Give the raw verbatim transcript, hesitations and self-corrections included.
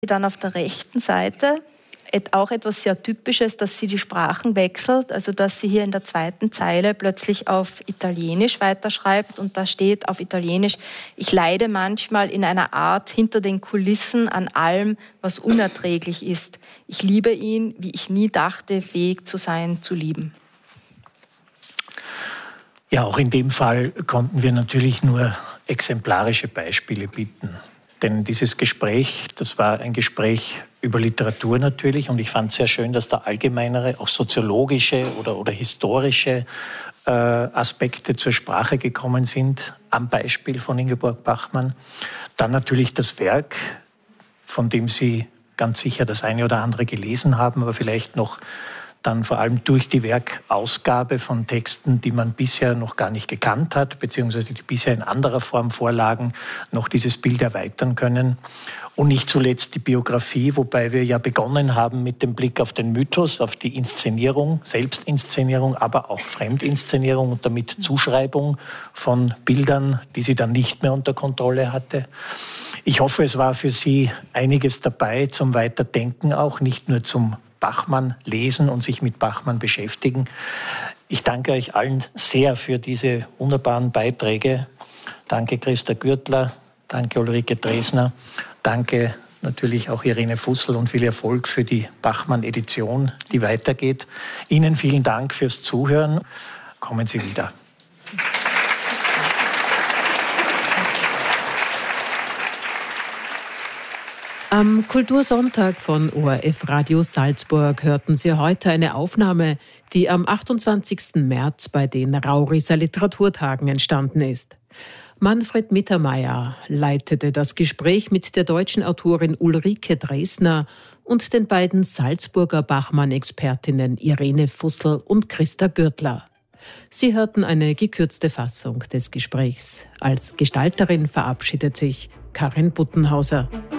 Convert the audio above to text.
Dann auf der rechten Seite auch etwas sehr Typisches, dass sie die Sprachen wechselt, also dass sie hier in der zweiten Zeile plötzlich auf Italienisch weiterschreibt und da steht auf Italienisch: Ich leide manchmal in einer Art hinter den Kulissen an allem, was unerträglich ist. Ich liebe ihn, wie ich nie dachte, fähig zu sein, zu lieben. Ja, auch in dem Fall konnten wir natürlich nur exemplarische Beispiele bieten. Denn dieses Gespräch, das war ein Gespräch über Literatur natürlich und ich fand es sehr schön, dass da allgemeinere, auch soziologische oder, oder historische äh, Aspekte zur Sprache gekommen sind, am Beispiel von Ingeborg Bachmann. Dann natürlich das Werk, von dem Sie ganz sicher das eine oder andere gelesen haben, aber vielleicht noch dann vor allem durch die Werkausgabe von Texten, die man bisher noch gar nicht gekannt hat, beziehungsweise die bisher in anderer Form vorlagen, noch dieses Bild erweitern können. Und nicht zuletzt die Biografie, wobei wir ja begonnen haben mit dem Blick auf den Mythos, auf die Inszenierung, Selbstinszenierung, aber auch Fremdinszenierung und damit Zuschreibung von Bildern, die sie dann nicht mehr unter Kontrolle hatte. Ich hoffe, es war für Sie einiges dabei zum Weiterdenken auch, nicht nur zum Bachmann lesen und sich mit Bachmann beschäftigen. Ich danke euch allen sehr für diese wunderbaren Beiträge. Danke Christa Gürtler, danke Ulrike Dresner, danke natürlich auch Irene Fussel und viel Erfolg für die Bachmann-Edition, die weitergeht. Ihnen vielen Dank fürs Zuhören. Kommen Sie wieder. Am Kultursonntag von O R F Radio Salzburg hörten Sie heute eine Aufnahme, die am achtundzwanzigsten März bei den Rauriser Literaturtagen entstanden ist. Manfred Mittermeier leitete das Gespräch mit der deutschen Autorin Ulrike Dresner und den beiden Salzburger Bachmann-Expertinnen Irene Fussel und Christa Gürtler. Sie hörten eine gekürzte Fassung des Gesprächs. Als Gestalterin verabschiedet sich Karin Buttenhauser.